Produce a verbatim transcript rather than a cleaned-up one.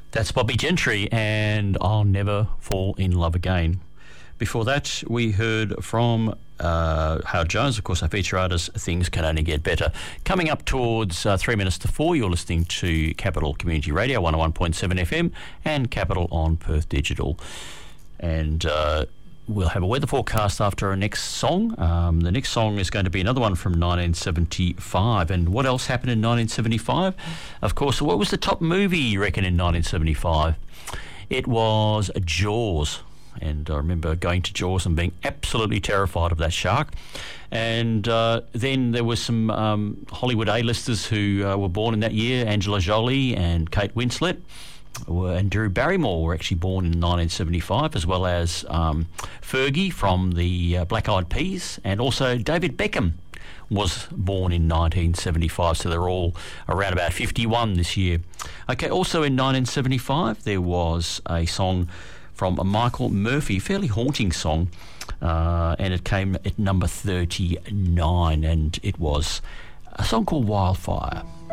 That's Bobby Gentry and I'll Never Fall in Love Again. Before that, we heard from uh, Howard Jones, of course, our feature artist, Things Can Only Get Better. Coming up towards uh, three minutes to four, you're listening to Capital Community Radio, one oh one point seven F M, and Capital on Perth Digital. And uh, we'll have a weather forecast after our next song. Um, the next song is going to be another one from nineteen seventy-five. And what else happened in nineteen seventy-five? Of course, what was the top movie, you reckon, in nineteen seventy-five? It was Jaws. And I remember going to Jaws and being absolutely terrified of that shark. And uh, then there were some um, Hollywood A-listers who uh, were born in that year, Angela Jolie and Kate Winslet. And Drew Barrymore were actually born in nineteen seventy-five, as well as um, Fergie from the uh, Black Eyed Peas, and also David Beckham was born in nineteen seventy-five, so they're all around about fifty-one this year. Okay, also in nineteen seventy-five there was a song from a Michael Murphy, fairly haunting song, uh, and it came at number thirty-nine, and it was a song called Wildfire.